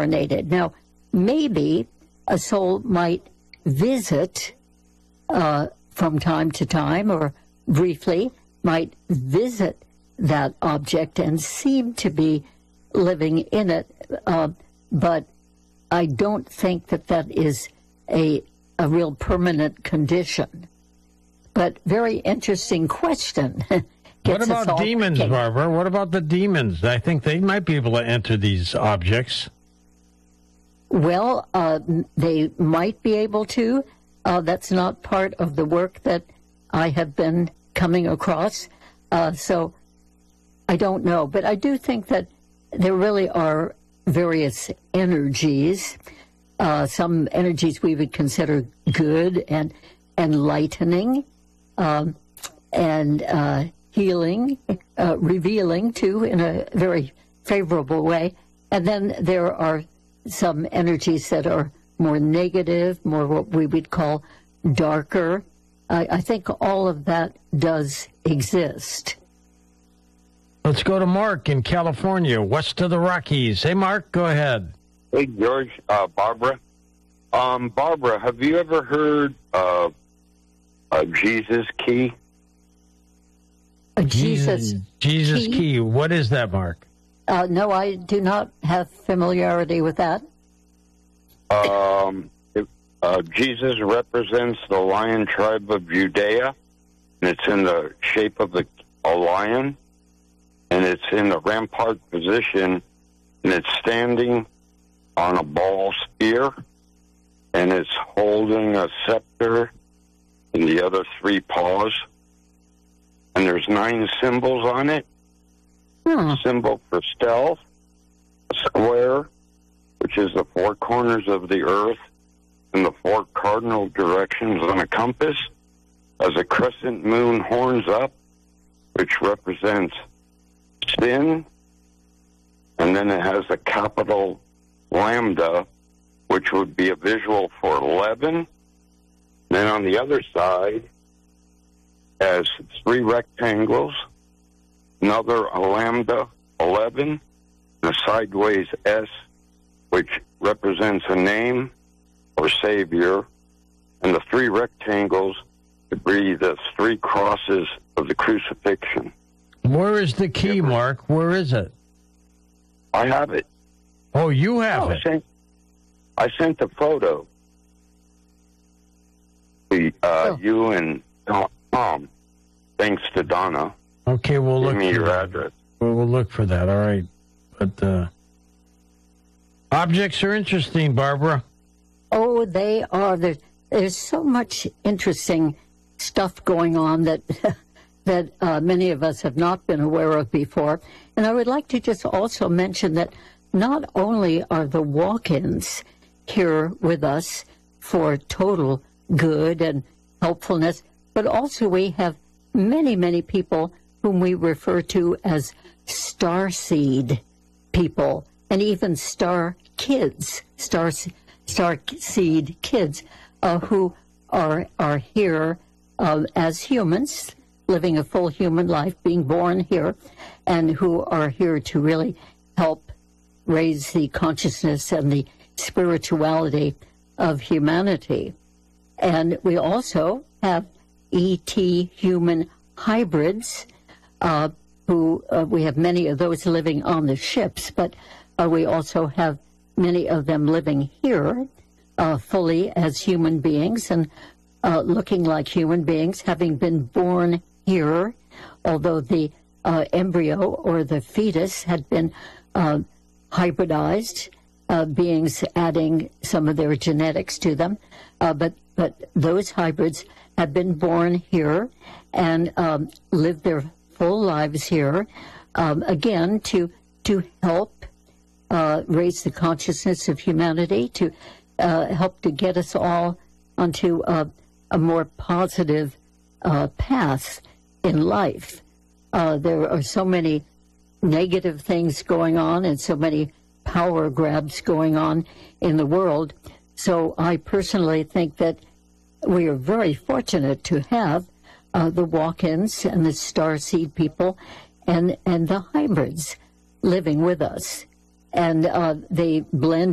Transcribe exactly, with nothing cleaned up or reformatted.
reincarnated. Now, maybe a soul might visit uh, from time to time or briefly, might visit that object and seem to be living in it, uh, but I don't think that that is a, a real permanent condition. But very interesting question. What about demons, thinking. Barbara? What about the demons? I think they might be able to enter these objects. Well, uh, they might be able to. Uh, that's not part of the work that I have been coming across. Uh, so I don't know. But I do think that there really are various energies, uh, some energies we would consider good and enlightening um, and uh, healing, uh, revealing, too, in a very favorable way. And then there are some energies that are more negative, more what we would call darker. I, I think all of that does exist. Let's go to Mark in California, west of the Rockies. Hey, Mark, go ahead. Hey, George, uh, Barbara. Um, Barbara, have you ever heard of uh, Jesus Key? A Jesus, Jesus key? key. What is that, Mark? Uh, no, I do not have familiarity with that. Um, it, uh, Jesus represents the lion tribe of Judea, and it's in the shape of the, a lion, and it's in the rampart position, and it's standing on a ball spear, and it's holding a scepter in the other three paws, and there's nine symbols on it. Hmm. A symbol for stealth, a square, which is the four corners of the earth, and the four cardinal directions on a compass, as a crescent moon horns up, which represents sin, and then it has a capital lambda, which would be a visual for eleven. Then on the other side, has three rectangles, another a lambda, eleven, and a sideways S, which represents a name or Savior, and the three rectangles to be the three crosses of the crucifixion. Where is the key, Mark? Where is it? I have it. Oh, you have oh, it? I sent, I sent a photo to uh, oh. you and Tom, thanks to Donna. Okay, we'll Give look me for your that. address. We'll, we'll look for that, all right. But uh, objects are interesting, Barbara. Oh, they are. There's, there's so much interesting stuff going on that that uh, many of us have not been aware of before. And I would like to just also mention that not only are the walk-ins here with us for total good and helpfulness, but also we have many, many people whom we refer to as starseed people, and even star kids, star star seed kids, uh, who are are here uh, as humans, living a full human life, being born here, and who are here to really help raise the consciousness and the spirituality of humanity. And we also have E T human hybrids, uh, who uh, we have many of those living on the ships, but uh, we also have many of them living here uh, fully as human beings and uh, looking like human beings, having been born here, although the uh, embryo or the fetus had been uh, hybridized, uh, beings adding some of their genetics to them, uh, but but those hybrids have been born here and um, lived their full lives here, um, again, to to help uh, raise the consciousness of humanity, to uh, help to get us all onto a, a more positive uh, path in life. Uh, there are so many negative things going on and so many power grabs going on in the world. So I personally think that we are very fortunate to have uh, the walk-ins and the starseed people and, and the hybrids living with us. And uh, they blend